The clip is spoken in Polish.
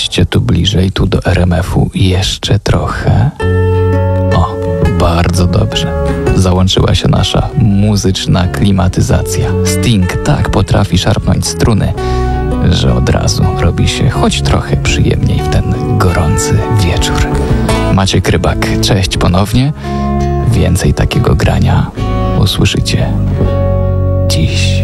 Podchodźcie tu bliżej, tu do RMF-u jeszcze trochę. O, bardzo dobrze. Załączyła się nasza muzyczna klimatyzacja. Sting tak potrafi szarpnąć struny, że od razu robi się choć trochę przyjemniej w ten gorący wieczór. Maciek Rybak, cześć ponownie. Więcej takiego grania usłyszycie dziś.